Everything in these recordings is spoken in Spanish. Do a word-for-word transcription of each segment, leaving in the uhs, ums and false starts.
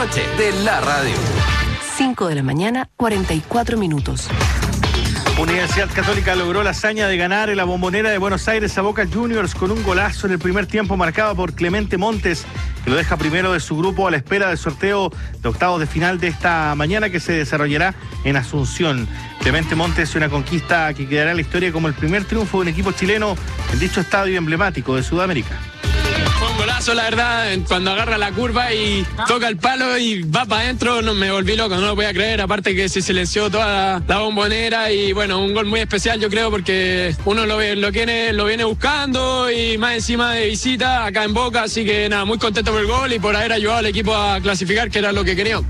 Noche de la radio. cinco de la mañana, cuarenta y cuatro minutos. Universidad Católica logró la hazaña de ganar en la Bombonera de Buenos Aires a Boca Juniors con un golazo en el primer tiempo marcado por Clemente Montes, que lo deja primero de su grupo a la espera del sorteo de octavos de final de esta mañana que se desarrollará en Asunción. Clemente Montes, una conquista que quedará en la historia como el primer triunfo de un equipo chileno en dicho estadio emblemático de Sudamérica. Fue un golazo, la verdad, cuando agarra la curva y toca el palo y va para adentro, no, me volví loco, no lo podía creer, aparte que se silenció toda la, la bombonera y bueno, un gol muy especial yo creo porque uno lo, ve, lo, viene, lo viene buscando y más encima de visita acá en Boca, así que nada, muy contento por el gol y por haber ayudado al equipo a clasificar, que era lo que quería.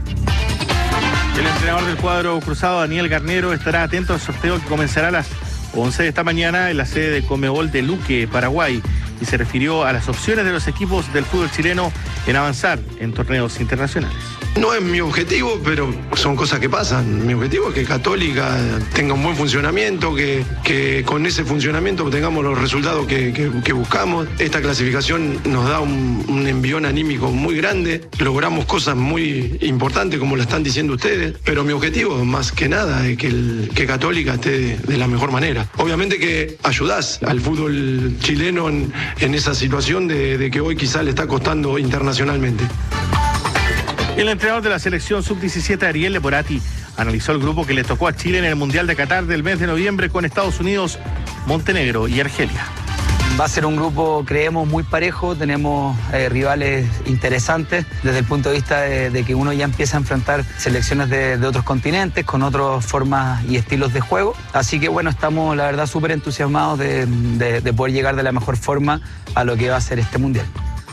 El entrenador del cuadro cruzado, Daniel Garnero, estará atento al sorteo que comenzará a las once de esta mañana en la sede de Conmebol de Luque, Paraguay, y se refirió a las opciones de los equipos del fútbol chileno en avanzar en torneos internacionales. No es mi objetivo, pero son cosas que pasan. Mi objetivo es que Católica tenga un buen funcionamiento, que, que con ese funcionamiento tengamos los resultados que, que, que buscamos. Esta clasificación nos da un, un envión anímico muy grande. Logramos cosas muy importantes, como lo están diciendo ustedes, pero mi objetivo, más que nada, es que, el, que Católica esté de, de la mejor manera. Obviamente que ayudás al fútbol chileno en, en esa situación de, de que hoy quizá le está costando internacionalmente. El entrenador de la selección sub diecisiete, Ariel Leporati, analizó el grupo que le tocó a Chile en el Mundial de Qatar del mes de noviembre con Estados Unidos, Montenegro y Argelia. Va a ser un grupo, creemos, muy parejo, tenemos eh, rivales interesantes desde el punto de vista de, de que uno ya empieza a enfrentar selecciones de, de otros continentes con otras formas y estilos de juego. Así que bueno, estamos la verdad súper entusiasmados de, de, de poder llegar de la mejor forma a lo que va a ser este Mundial.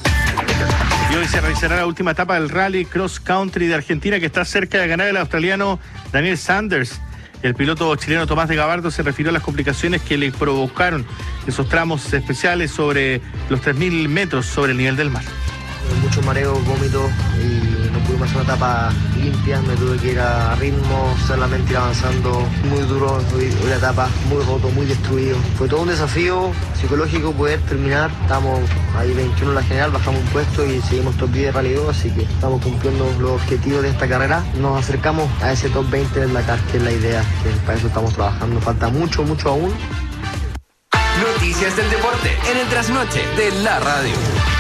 Y hoy se realizará la última etapa del Rally Cross Country de Argentina, que está cerca de ganar el australiano Daniel Sanders. El piloto chileno Tomás de Gabardo se refirió a las complicaciones que le provocaron esos tramos especiales sobre los tres mil metros sobre el nivel del mar. Mucho mareo, vómito y no pude hacer una etapa limpia, me tuve que ir a ritmo, solamente ir avanzando muy duro, hoy la etapa muy roto, muy destruido. Fue todo un desafío psicológico poder terminar, estamos ahí veintiuno en la general, bajamos un puesto y seguimos top diez de Rally dos, así que estamos cumpliendo los objetivos de esta carrera. Nos acercamos a ese top veinte del Dakar, que es la idea, que para eso estamos trabajando, falta mucho, mucho aún. Noticias del deporte en el trasnoche de la radio.